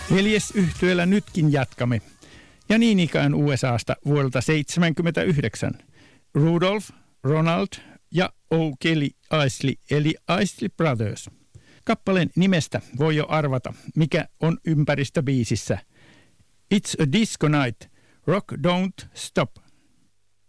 Veljesyhtyeellä nytkin jatkamme. Ja niin ikään USAsta vuodelta 1979. Rudolph, Ronald ja O. Kelly Isley eli Isley Brothers. Kappaleen nimestä voi jo arvata, mikä on ympäristöbiisissä. It's a disco night. Rock don't stop.